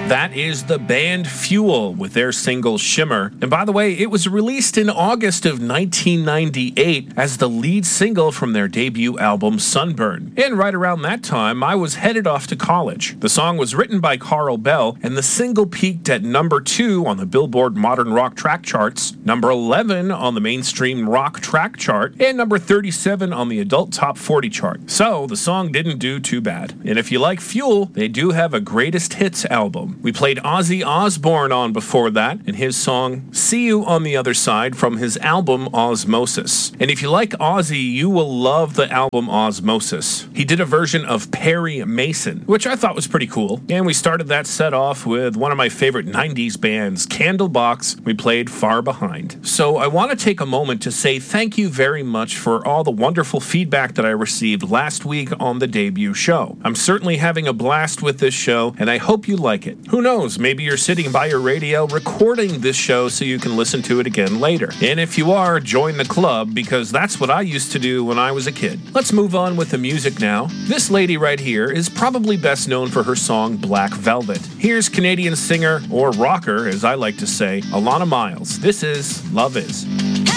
That is the band Fuel with their single Shimmer. And by the way, it was released in August of 1998 as the lead single from their debut album Sunburn. And right around that time, I was headed off to college. The song was written by Carl Bell, and the single peaked at number 2 on the Billboard Modern Rock Track Charts, number 11 on the Mainstream Rock Track Chart, and number 37 on the Adult Top 40 chart. So the song didn't do too bad. And if you like Fuel, they do have a greatest hits album. We played Ozzy Osbourne on before that, and his song See You on the Other Side from his album Osmosis. And if you like Ozzy, you will love the album Osmosis. He did a version of Perry Mason, which I thought was pretty cool. And we started that set off with one of my favorite 90s bands, Candlebox. We played Far Behind. So I want to take a moment to say thank you very much for all the wonderful feedback that I received last week on the debut show. I'm certainly having a blast with this show, and I hope you like it. Who knows, maybe you're sitting by your radio recording this show so you can listen to it again later. And if you are, join the club, because that's what I used to do when I was a kid. Let's move on with the music now. This lady right here is probably best known for her song Black Velvet. Here's Canadian singer, or rocker as I like to say, Alana Miles. This is Love Is.